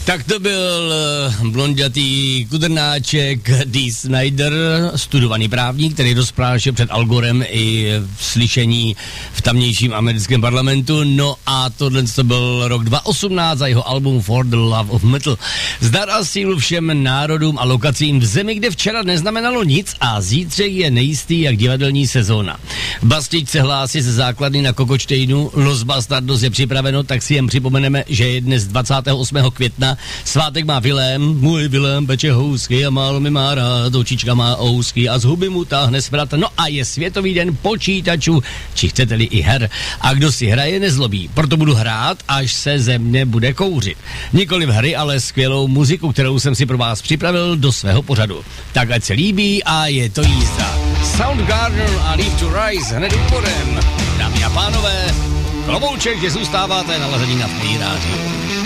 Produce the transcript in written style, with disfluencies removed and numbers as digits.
Tak to byl blondětý kudrnáček Dee Snider, studovaný právník, který rozprášil před Al Gorem i v slyšení v tamnějším americkém parlamentu. No a tohle to byl rok 2018 a jeho album For the Love of Metal. Zdar a sílu všem národům a lokacím v zemi, kde včera neznamenalo nic a zítřek je nejistý jak divadelní sezóna. Bastič se hlásí ze základny na Kokočtejnu, Los Bastardos je připraveno, tak si jen připomeneme, že je dnes 28. května. Svátek má Vilém, můj Vilém peče housky a málo mi má rád, očička má ousky a z huby mu táhne svrat. No a je Světový den počítačů, či chcete-li i her. A kdo si hraje, nezlobí. Proto budu hrát, až se ze mne bude kouřit. Nikoli v hry, ale skvělou muziku, kterou jsem si pro vás připravil do svého pořadu. Tak ať se líbí a je to jízda. Soundgarden a Live to Rise hned úvodem. Dámy a pánové, klobouček, že zůstáváte nalazený na Free Radio.